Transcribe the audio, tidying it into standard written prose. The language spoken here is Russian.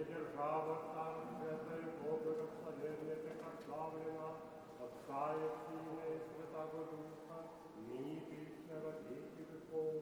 держава, царствие Твое, благословение Ты прославлена, Отца и Сына и Святаго Духа, ныне и присно во веки веков.